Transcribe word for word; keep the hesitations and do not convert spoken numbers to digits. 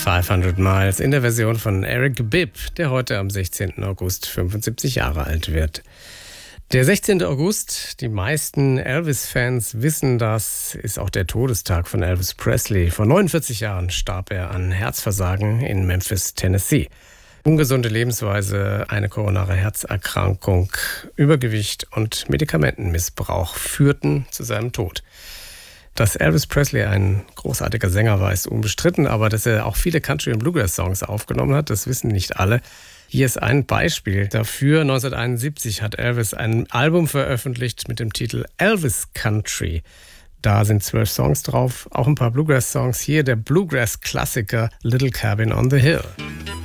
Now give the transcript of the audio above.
fünfhundert Miles in der Version von Eric Bibb, der heute am sechzehnten August fünfundsiebzig Jahre alt wird. Der sechzehnte August, die meisten Elvis-Fans wissen das, ist auch der Todestag von Elvis Presley. Vor neunundvierzig Jahren starb er an Herzversagen in Memphis, Tennessee. Ungesunde Lebensweise, eine koronare Herzerkrankung, Übergewicht und Medikamentenmissbrauch führten zu seinem Tod. Dass Elvis Presley ein großartiger Sänger war, ist unbestritten, aber dass er auch viele Country- und Bluegrass-Songs aufgenommen hat, das wissen nicht alle. Hier ist ein Beispiel dafür. neunzehnhunderteinundsiebzig hat Elvis ein Album veröffentlicht mit dem Titel Elvis Country. Da sind zwölf Songs drauf, auch ein paar Bluegrass-Songs. Hier der Bluegrass-Klassiker Little Cabin on the Hill.